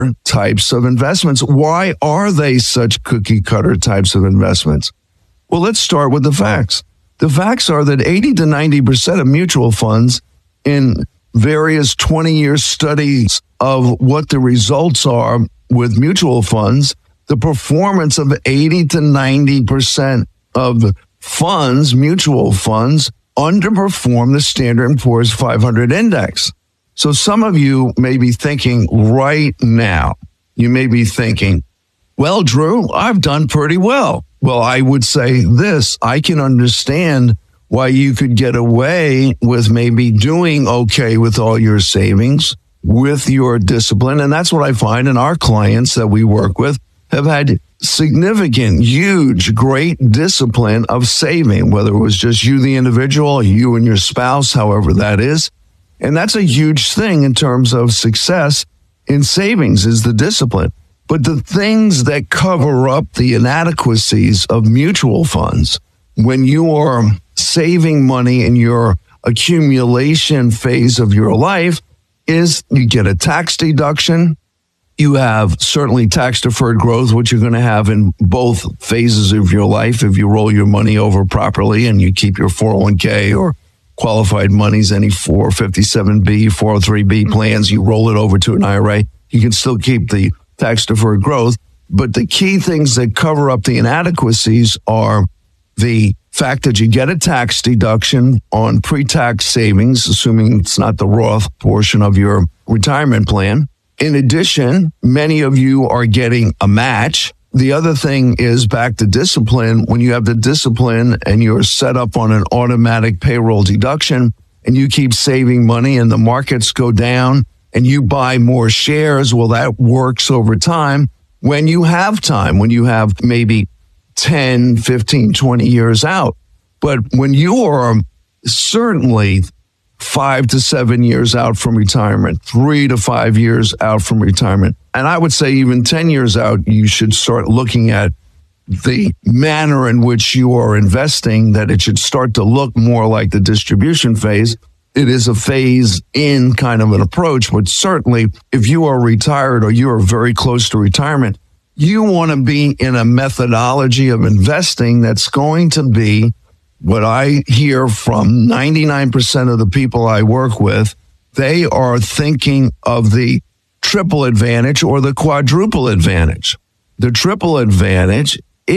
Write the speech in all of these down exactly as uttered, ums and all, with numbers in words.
types of investments. Why are they such cookie cutter types of investments? Well, let's start with the facts. The facts are that eighty to ninety percent of mutual funds in various twenty-year studies of what the results are with mutual funds, the performance of eighty to ninety percent of funds, mutual funds, underperform the Standard and Poor's five hundred index. So some of you may be thinking right now, you may be thinking, well, Drew, I've done pretty well. Well, I would say this, I can understand why you could get away with maybe doing okay with all your savings, with your discipline. And that's what I find in our clients that we work with have had significant, huge, great discipline of saving, whether it was just you, the individual, you and your spouse, however that is. And that's a huge thing in terms of success in savings is the discipline. But the things that cover up the inadequacies of mutual funds, when you are saving money in your accumulation phase of your life, is you get a tax deduction. You have certainly tax-deferred growth, which you're going to have in both phases of your life if you roll your money over properly and you keep your four oh one k or qualified monies, any four fifty-seven B, four oh three B plans, you roll it over to an I R A. You can still keep the tax-deferred growth. But the key things that cover up the inadequacies are the fact that you get a tax deduction on pre-tax savings, assuming it's not the Roth portion of your retirement plan. In addition, many of you are getting a match. The other thing is back to discipline. When you have the discipline and you're set up on an automatic payroll deduction and you keep saving money and the markets go down and you buy more shares, well, that works over time. When you have time, when you have maybe ten, fifteen, twenty years out. But when you are certainly five to seven years out from retirement, three to five years out from retirement, and I would say even ten years out, you should start looking at the manner in which you are investing, that it should start to look more like the distribution phase. It is a phase in kind of an approach, but certainly if you are retired or you are very close to retirement, you want to be in a methodology of investing that's going to be what I hear from ninety-nine percent of the people I work with. They are thinking of the triple advantage or the quadruple advantage. The triple advantage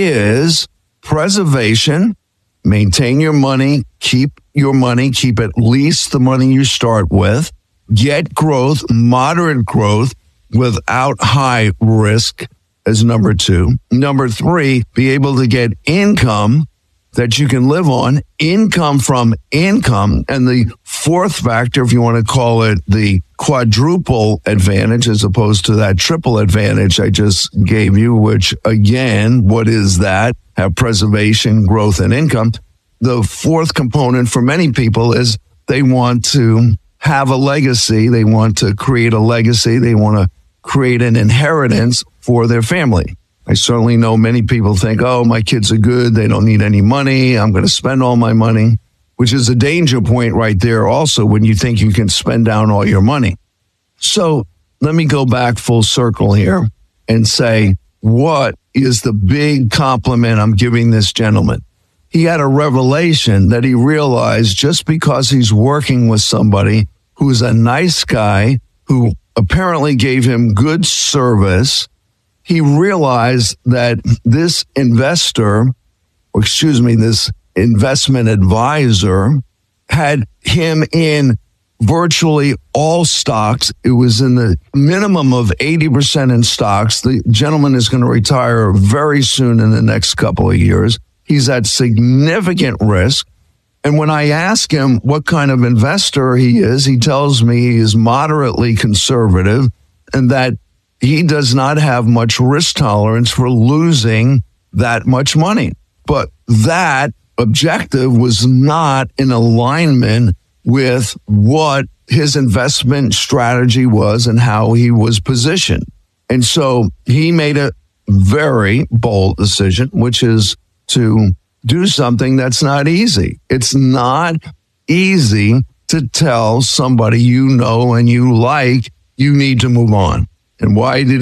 is preservation, maintain your money, keep your money, keep at least the money you start with, get growth, moderate growth without high risk as number two. Number three, be able to get income that you can live on, income from income. And the fourth factor, if you want to call it the quadruple advantage as opposed to that triple advantage I just gave you, which again, what is that? Have preservation, growth, and income. The fourth component for many people is they want to have a legacy. They want to create a legacy. They want to create an inheritance for their family. I certainly know many people think, oh, my kids are good. They don't need any money. I'm going to spend all my money, which is a danger point right there also when you think you can spend down all your money. So let me go back full circle here and say, what is the big compliment I'm giving this gentleman? He had a revelation that he realized just because he's working with somebody who's a nice guy, who apparently gave him good service, he realized that this investor, or excuse me, this investment advisor had him in virtually all stocks. It was in the minimum of eighty percent in stocks. The gentleman is going to retire very soon in the next couple of years. He's at significant risk. And when I ask him what kind of investor he is, he tells me he is moderately conservative and that he does not have much risk tolerance for losing that much money. But that objective was not in alignment with what his investment strategy was and how he was positioned. And so he made a very bold decision, which is to do something that's not easy. It's not easy to tell somebody you know and you like you need to move on. And why did